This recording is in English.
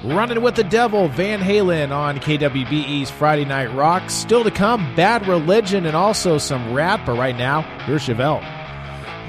Running with the Devil, Van Halen on KWBE's Friday Night Rock. Still to come, Bad Religion and also some rap. But right now, here's Chevelle.